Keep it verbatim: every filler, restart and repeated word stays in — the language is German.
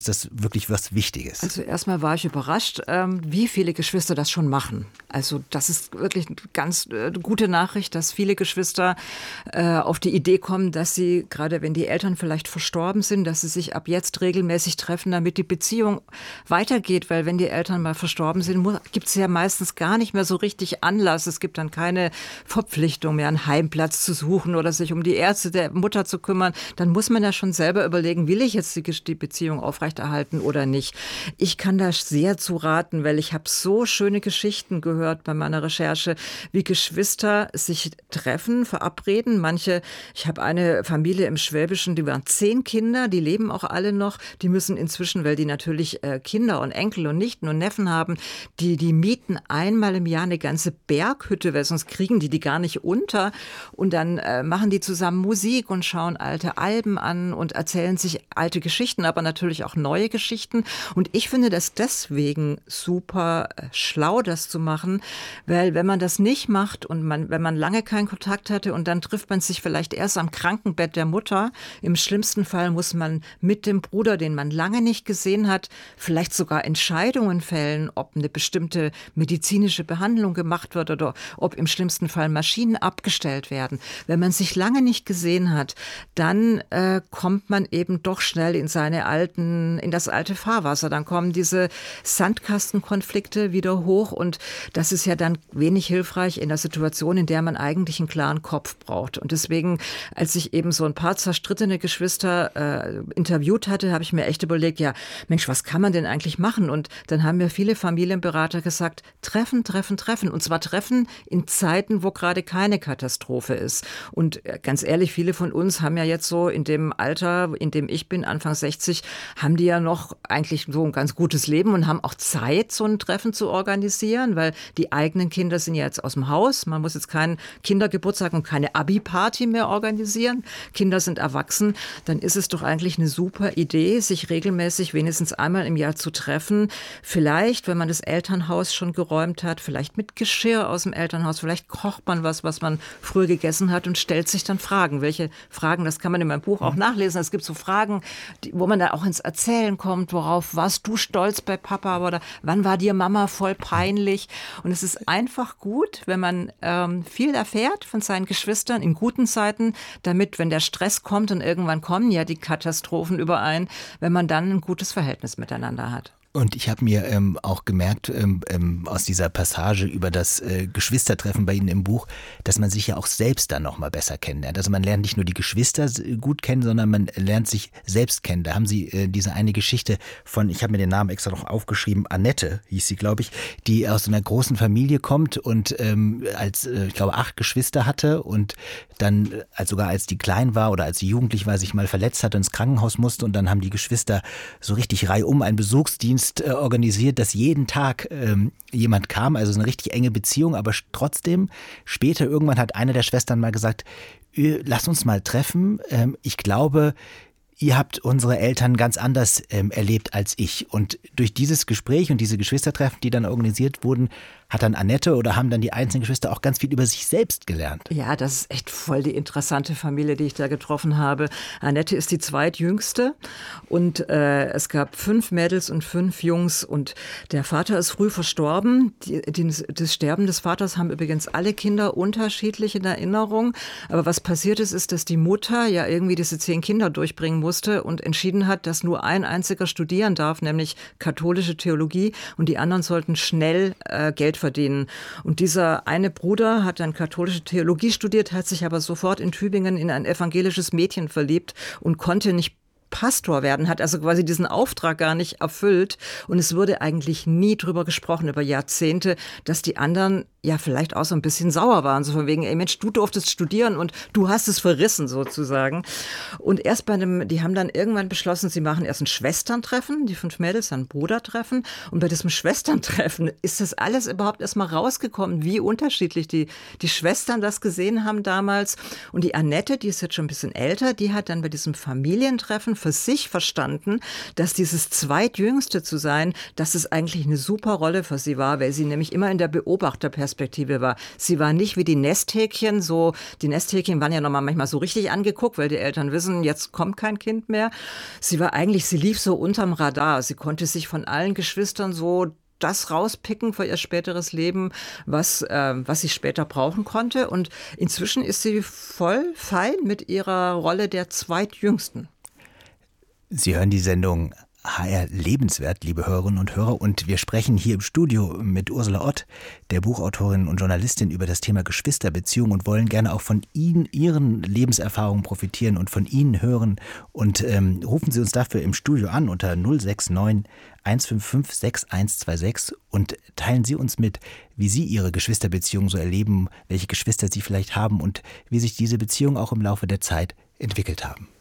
das wirklich was Wichtiges? Also erstmal war ich überrascht, ähm, wie viele Geschwister das schon machen. Also das ist wirklich eine ganz äh, gute Nachricht, dass viele Geschwister äh, auf die Idee kommen, dass sie, gerade wenn die Eltern vielleicht verstorben sind, dass sie sich ab jetzt regelmäßig treffen, damit die Beziehung weitergeht. Weil wenn die Eltern mal verstorben sind, gibt es ja meistens gar nicht mehr so richtig Anlass. Es gibt dann keine Verpflichtung mehr, einen Heimplatz zu suchen oder sich um die Ärzte der Mutter zu kümmern. Dann muss man ja schon selber überlegen, will ich jetzt die, die Beziehung aufrechterhalten oder nicht. Ich kann da sehr zu raten, weil ich habe so schöne Geschichten gehört bei meiner Recherche, wie Geschwister sich treffen, verabreden. Manche, ich habe eine Familie im Schwäbischen, die waren zehn Kinder, die leben auch alle noch. Die müssen inzwischen, weil die natürlich äh, Kinder und Enkel und Nichten und Neffen haben, die, die mieten einmal im Jahr eine ganze Berghütte, weil sonst kriegen die die gar nicht unter. Und dann äh, machen die zusammen Musik und schauen alte Alben an und erzählen sich alte Geschichten, aber natürlich auch neue Geschichten. Und ich finde das deswegen super schlau, das zu machen, weil wenn man das nicht macht und man, wenn man lange keinen Kontakt hatte und dann trifft man sich vielleicht erst am Krankenbett der Mutter, im schlimmsten Fall muss man mit dem Bruder, den man lange nicht gesehen hat, vielleicht sogar Entscheidungen fällen, ob eine bestimmte medizinische Behandlung gemacht wird oder ob im schlimmsten Fall Maschinen abgestellt werden. Wenn man sich lange nicht gesehen hat, dann äh, kommt man eben doch schnell in seine alten in das alte Fahrwasser. Dann kommen diese Sandkastenkonflikte wieder hoch und das ist ja dann wenig hilfreich in der Situation, in der man eigentlich einen klaren Kopf braucht. Und deswegen, als ich eben so ein paar zerstrittene Geschwister äh, interviewt hatte, habe ich mir echt überlegt, ja, Mensch, was kann man denn eigentlich machen? Und dann haben mir viele Familienberater gesagt, treffen, treffen, treffen. Und zwar treffen in Zeiten, wo gerade keine Katastrophe ist. Und ganz ehrlich, viele von uns haben ja jetzt so in dem Alter, in dem ich bin, Anfang sechzig, haben die ja noch eigentlich so ein ganz gutes Leben und haben auch Zeit, so ein Treffen zu organisieren, weil die eigenen Kinder sind ja jetzt aus dem Haus. Man muss jetzt keinen Kindergeburtstag und keine Abi-Party mehr organisieren. Kinder sind erwachsen. Dann ist es doch eigentlich eine super Idee, sich regelmäßig wenigstens einmal im Jahr zu treffen. Vielleicht, wenn man das Elternhaus schon geräumt hat, vielleicht mit Geschirr aus dem Elternhaus. Vielleicht kocht man was, was man früher gegessen hat und stellt sich dann Fragen. Welche Fragen, das kann man in meinem Buch auch nachlesen. Es gibt so Fragen, die, wo man da auch ins Erzählen kommt, worauf warst du stolz bei Papa oder wann war dir Mama voll peinlich? Und es ist einfach gut, wenn man ähm, viel erfährt von seinen Geschwistern in guten Zeiten, damit, wenn der Stress kommt und irgendwann kommen ja die Katastrophen überein, wenn man dann ein gutes Verhältnis miteinander hat. Und ich habe mir ähm, auch gemerkt ähm, ähm, aus dieser Passage über das äh, Geschwistertreffen bei Ihnen im Buch, dass man sich ja auch selbst dann noch mal besser kennenlernt. Also man lernt nicht nur die Geschwister gut kennen, sondern man lernt sich selbst kennen. Da haben Sie äh, diese eine Geschichte von, ich habe mir den Namen extra noch aufgeschrieben, Annette hieß sie, glaube ich, die aus einer großen Familie kommt und ähm, als, äh, ich glaube, acht Geschwister hatte und dann, als sogar als die klein war oder als sie jugendlich war, sich mal verletzt hatte, ins Krankenhaus musste und dann haben die Geschwister so richtig reihum einen Besuchsdienst organisiert, dass jeden Tag ähm, jemand kam, also so eine richtig enge Beziehung, aber trotzdem, später irgendwann hat eine der Schwestern mal gesagt, lass uns mal treffen, ähm, ich glaube, ihr habt unsere Eltern ganz anders ähm, erlebt als ich. Und durch dieses Gespräch und diese Geschwistertreffen, die dann organisiert wurden, hat dann Annette oder haben dann die einzelnen Geschwister auch ganz viel über sich selbst gelernt. Ja, das ist echt voll die interessante Familie, die ich da getroffen habe. Annette ist die zweitjüngste und äh, es gab fünf Mädels und fünf Jungs und der Vater ist früh verstorben. Die, die, das Sterben des Vaters haben übrigens alle Kinder unterschiedlich in Erinnerung. Aber was passiert ist, ist, dass die Mutter ja irgendwie diese zehn Kinder durchbringen musste und entschieden hat, dass nur ein einziger studieren darf, nämlich katholische Theologie und die anderen sollten schnell äh, Geld verdienen. Und dieser eine Bruder hat dann katholische Theologie studiert, hat sich aber sofort in Tübingen in ein evangelisches Mädchen verliebt und konnte nicht Pastor werden, hat also quasi diesen Auftrag gar nicht erfüllt. Und es wurde eigentlich nie drüber gesprochen, über Jahrzehnte, dass die anderen ja vielleicht auch so ein bisschen sauer waren. So von wegen, ey Mensch, du durftest studieren und du hast es verrissen sozusagen. Und erst bei einem, die haben dann irgendwann beschlossen, sie machen erst ein Schwesterntreffen, die fünf Mädels, dann ein Brudertreffen. Und bei diesem Schwesterntreffen ist das alles überhaupt erst mal rausgekommen, wie unterschiedlich die, die Schwestern das gesehen haben damals. Und die Annette, die ist jetzt schon ein bisschen älter, die hat dann bei diesem Familientreffen für sich verstanden, dass dieses Zweitjüngste zu sein, dass es eigentlich eine super Rolle für sie war, weil sie nämlich immer in der Beobachterperspektive Perspektive war. Sie war nicht wie die Nesthäkchen, so, die Nesthäkchen waren ja nochmal manchmal so richtig angeguckt, weil die Eltern wissen, jetzt kommt kein Kind mehr. Sie war eigentlich, sie lief so unterm Radar. Sie konnte sich von allen Geschwistern so das rauspicken für ihr späteres Leben, was, äh, was sie später brauchen konnte. Und inzwischen ist sie voll fein mit ihrer Rolle der Zweitjüngsten. Sie hören die Sendung H R Lebenswert, liebe Hörerinnen und Hörer, und wir sprechen hier im Studio mit Ursula Ott, der Buchautorin und Journalistin, über das Thema Geschwisterbeziehung und wollen gerne auch von Ihnen, Ihren Lebenserfahrungen profitieren und von Ihnen hören. Und ähm, rufen Sie uns dafür im Studio an unter null sechs neun eins fünf fünf sechs eins zwei sechs und teilen Sie uns mit, wie Sie Ihre Geschwisterbeziehung so erleben, welche Geschwister Sie vielleicht haben und wie sich diese Beziehungen auch im Laufe der Zeit entwickelt haben.